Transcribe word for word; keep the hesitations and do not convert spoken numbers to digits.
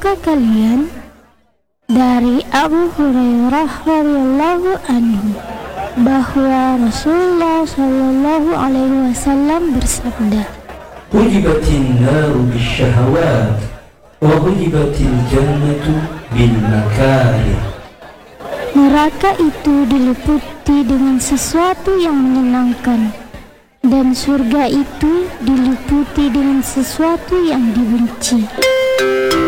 Tahukah kalian dari Abu Hurairah radhiyallahu anhu bahwa Rasulullah Shallallahu Alaihi Wasallam bersabda, "Hujibatin naru bisyahawat, wa hujibatil jannatu bil makarih." Neraka itu diliputi dengan sesuatu yang menyenangkan, dan surga itu diliputi dengan sesuatu yang dibenci.